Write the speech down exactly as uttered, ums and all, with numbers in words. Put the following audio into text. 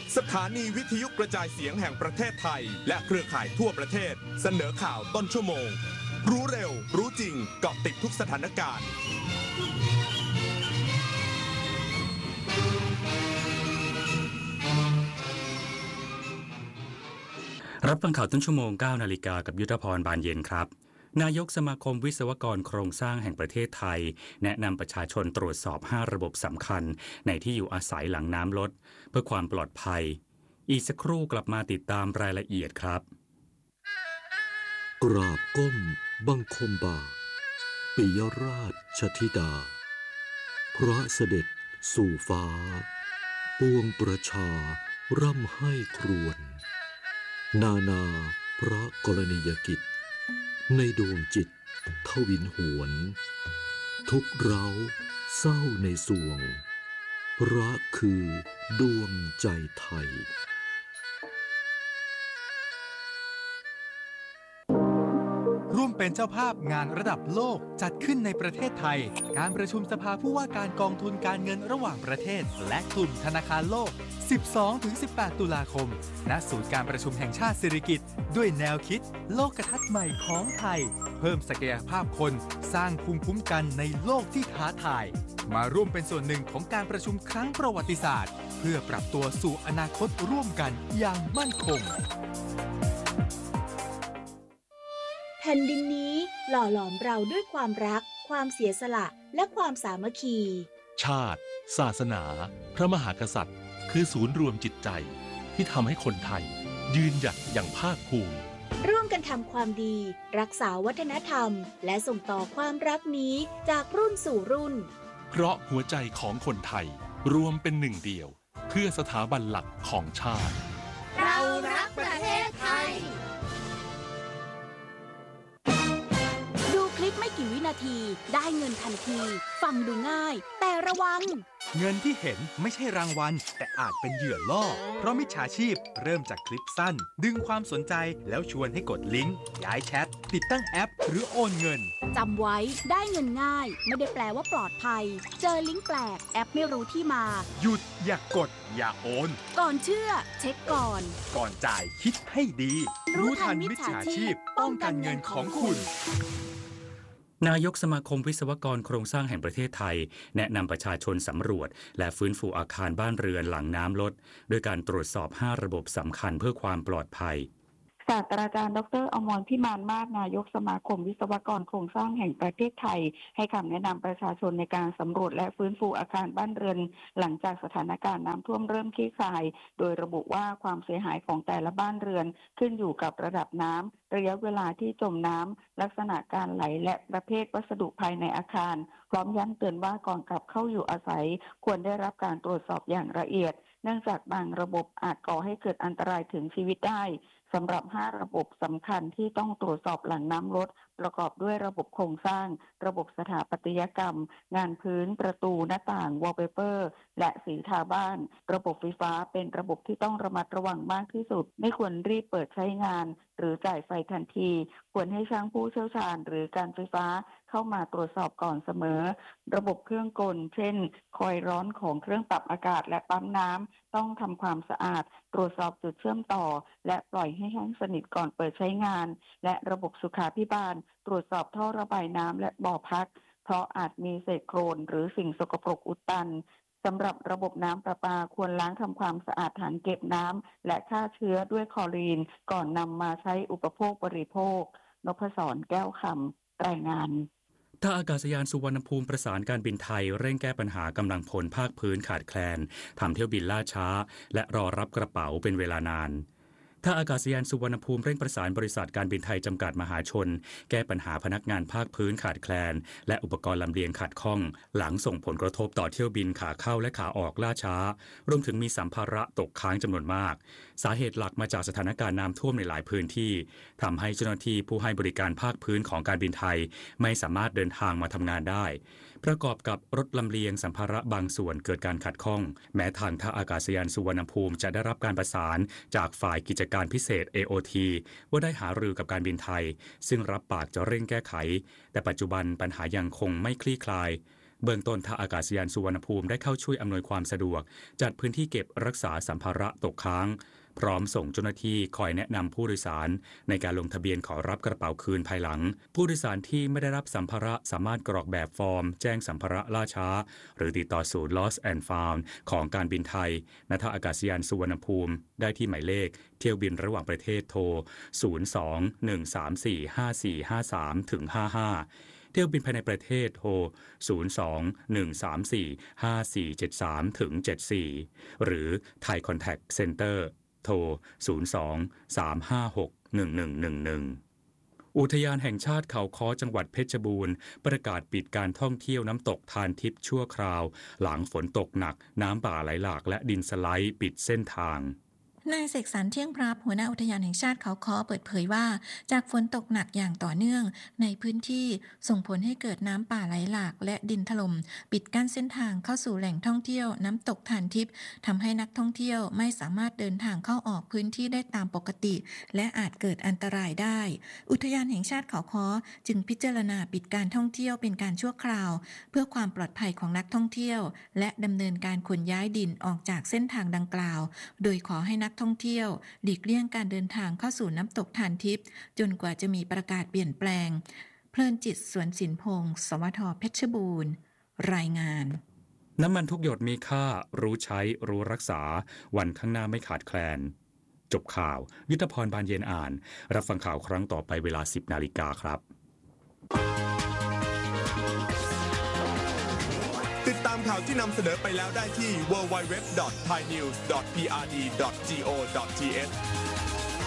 สถานีวิทยุกระจายเสียงแห่งประเทศไทยและเครือข่ายทั่วประเทศเสนอข่าวต้นชั่วโมงรู้เร็วรู้จริงเกาะติดทุกสถานการณ์รับฟังข่าวต้นชั่วโมง เก้า นาฬิกากับยุทธพรบานเย็นครับนายกสมาคมวิศวกรโครงสร้างแห่งประเทศไทยแนะนำประชาชนตรวจสอบห้าระบบสำคัญในที่อยู่อาศัยหลังน้ำลดเพื่อความปลอดภัยอีกสักครู่กลับมาติดตามรายละเอียดครับกราบก้มบังคมบาทปิยราชธิดาพระเสด็จสู่ฟ้าปวงประชาร่ำให้ครวญนานาพระกรณียกิจในดวงจิตทวินหวนทุกเร้าเศร้าในสวงพระคือดวงใจไทยร่วมเป็นเจ้าภาพงานระดับโลกจัดขึ้นในประเทศไทยการประชุมสภาผู้ว่าการกองทุนการเงินระหว่างประเทศและกลุ่มธนาคารโลก สิบสองถึงสิบแปด ตุลาคมณศูนย์การประชุมแห่งชาติสิริกิติ์ด้วยแนวคิดโลกทัศน์ใหม่ของไทยเพิ่มศักยภาพคนสร้างภูมิคุ้มกันในโลกที่ท้าทายมาร่วมเป็นส่วนหนึ่งของการประชุมครั้งประวัติศาสตร์เพื่อปรับตัวสู่อนาคตร่วมกันอย่างมั่นคงแผ่นดินนี้หล่อหลอมเราด้วยความรักความเสียสละและความสามัคคีชาติศาสนาพระมหากษัตริย์คือศูนย์รวมจิตใจที่ทำให้คนไทยยืนหยัดอย่างภาคภูมิร่วมกันทำความดีรักษาวัฒนธรรมและส่งต่อความรักนี้จากรุ่นสู่รุ่นเพราะหัวใจของคนไทยรวมเป็นหนึ่งเดียวเพื่อสถาบันหลักของชาติเรารักประเทศไทยดูคลิปไม่กี่วินาทีได้เงินทันทีฟังดูง่ายแต่ระวังเงินที่เห็นไม่ใช่รางวัลแต่อาจเป็นเหยื่อล่อเพราะมิจฉาชีพเริ่มจากคลิปสั้นดึงความสนใจแล้วชวนให้กดลิงก์ย้ายแชทติดตั้งแอปหรือโอนเงินจำไว้ได้เงินง่ายไม่ได้แปลว่าปลอดภัยเจอลิงก์แปลกแอปไม่รู้ที่มาหยุดอย่ากกดอย่าโอนก่อนเชื่อเช็คก่อนก่อนจ่ายคิดให้ดีรู้ทันมิจฉาชีพป้องกันเงินของคุณนายกสมาคมวิศวกรโครงสร้างแห่งประเทศไทยแนะนำประชาชนสำรวจและฟื้นฟูอาคารบ้านเรือนหลังน้ำลดด้วยการตรวจสอบห้าระบบสำคัญเพื่อความปลอดภัยศาสตราจารย์ดร.อมรพิมานมาศนายกสมาคมวิศวกรโครงสร้างแห่งประเทศไทยให้คำแนะนำประชาชนในการสำรวจและฟื้นฟูอาคารบ้านเรือนหลังจากสถานการณ์น้ำท่วมเริ่มคลี่คลายโดยระบุว่าความเสียหายของแต่ละบ้านเรือนขึ้นอยู่กับระดับน้ำระยะเวลาที่จมน้ำลักษณะการไหลและประเภทวัสดุภายในอาคารพร้อมย้ำเตือนว่าก่อนกลับเข้าอยู่อาศัยควรได้รับการตรวจสอบอย่างละเอียดเนื่องจากบางระบบอาจก่อให้เกิดอันตรายถึงชีวิตได้สำหรับห้าระบบสำคัญที่ต้องตรวจสอบหลังน้ำลดประกอบด้วยระบบโครงสร้างระบบสถาปัตยกรรมงานพื้นประตูหน้าต่างวอลเปเปอร์และสีทาบ้านระบบไฟฟ้าเป็นระบบที่ต้องระมัดระวังมากที่สุดไม่ควรรีบเปิดใช้งานหรือจ่ายไฟทันทีควรให้ช่างผู้เชี่ยวชาญหรือการไฟฟ้าเข้ามาตรวจสอบก่อนเสมอระบบเครื่องกลเช่นคอยล์ร้อนของเครื่องปรับอากาศและปั๊มน้ำต้องทำความสะอาดตรวจสอบจุดเชื่อมต่อและปล่อยให้แห้งสนิทก่อนเปิดใช้งานและระบบสุขาภิบาลตรวจสอบท่อระบายน้ำและบ่อพักเพราะอาจมีเศษโคลนหรือสิ่งสกปรกอุดตันสำหรับระบบน้ำประปาควรล้างทำความสะอาดถังเก็บน้ำและฆ่าเชื้อด้วยคลอรีนก่อนนำมาใช้อุปโภคบริโภคนพศรแก้วคำรายงานท่าอากาศยานสุวรรณภูมิประสานการบินไทยเร่งแก้ปัญหากำลังพลภาคพื้นขาดแคลนทำเที่ยวบินล่าช้าและรอรับกระเป๋าเป็นเวลานานท่าอากาศยานสุวรรณภูมิเร่งประสานบริษัทการบินไทยจำกัดมหาชนแก้ปัญหาพนักงานภาคพื้นขาดแคลนและอุปกรณ์ลำเลียงขาดข้องหลังส่งผลกระทบต่อเที่ยวบินขาเข้าและขาออกล่าช้ารวมถึงมีสัมภาระตกค้างจำนวนมากสาเหตุหลักมาจากสถานการณ์น้ำท่วมในหลายพื้นที่ทำให้เจ้าหน้าที่ผู้ให้บริการภาคพื้นของการบินไทยไม่สามารถเดินทางมาทำงานได้ประกอบกับรถลำเลียงสัมภาระบางส่วนเกิดการขัดข้องแม้ทางท่าอากาศยานสุวรรณภูมิจะได้รับการประสานจากฝ่ายกิจการพิเศษ เอ โอ ที ว่าได้หารือกับการบินไทยซึ่งรับปากจะเร่งแก้ไขแต่ปัจจุบันปัญหายังคงไม่คลี่คลายเบื้องต้นท่าอากาศยานสุวรรณภูมิได้เข้าช่วยอำนวยความสะดวกจัดพื้นที่เก็บรักษาสัมภาระตกค้างพร้อมส่งเจ้าหน้าที่คอยแนะนำผู้โดยสารในการลงทะเบียนขอรับกระเป๋าคืนภายหลังผู้โดยสารที่ไม่ได้รับสัมภาระสามารถกรอกแบบฟอร์มแจ้งสัมภาระล่าช้าหรือติดต่อศูนย์ Lost and Found ของการบินไทยณท่าอากาศยานสุวรรณภูมิได้ที่หมายเลขเที่ยวบินระหว่างประเทศโทรศูนย์ สอง หนึ่ง สาม สี่ ห้า สี่ ห้า สาม ถึง ห้า ห้าเที่ยวบินภายในประเทศโทรศูนย์ สอง หนึ่ง สาม สี่ ห้า สี่ เจ็ด สาม ถึง เจ็ด สี่ หรือ Thai Contact Center โทรศูนย์ สอง สาม ห้า หก หนึ่ง หนึ่ง หนึ่ง หนึ่งอุทยานแห่งชาติเขาค้อจังหวัดเพชรบูรณ์ประกาศปิดการท่องเที่ยวน้ำตกทานทิพย์ชั่วคราวหลังฝนตกหนักน้ำป่าไหลหลากและดินสไลด์ปิดเส้นทางนายเสกสรรเที่ยงพรับหัวหน้าอุทยานแห่งชาติเขาค้อเปิดเผยว่าจากฝนตกหนักอย่างต่อเนื่องในพื้นที่ส่งผลให้เกิดน้ำป่าไหลหลากและดินถล่มปิดกั้นเส้นทางเข้าสู่แหล่งท่องเที่ยวน้ำตกทานทิพย์ทำให้นักท่องเที่ยวไม่สามารถเดินทางเข้าออกพื้นที่ได้ตามปกติและอาจเกิดอันตรายได้อุทยานแห่งชาติเขาค้อจึงพิจารณาปิดการท่องเที่ยวเป็นการชั่วคราวเพื่อความปลอดภัยของนักท่องเที่ยวและดำเนินการขนย้ายดินออกจากเส้นทางดังกล่าวโดยขอให้นักท่องเที่ยวหลีกเลี่ยงการเดินทางเข้าสู่น้ำตกทานทิพย์จนกว่าจะมีประกาศเปลี่ยนแปลงเพลินจิตสวนสินพงศ์สวทเพชรบูรณ์รายงานน้ำมันทุกหยดมีค่ารู้ใช้รู้รักษาวันข้างหน้าไม่ขาดแคลนจบข่าวยุทธพรบานเย็นอ่านรับฟังข่าวครั้งต่อไปเวลา สิบนาฬิกาครับติดตามข่าวที่นำเสนอไปแล้วได้ที่ ดับเบิลยู ดับเบิลยู ดับเบิลยู ดอท ไทยนิวส์ ดอท พี อาร์ ดี ดอท จี โอ ดอท ที เอช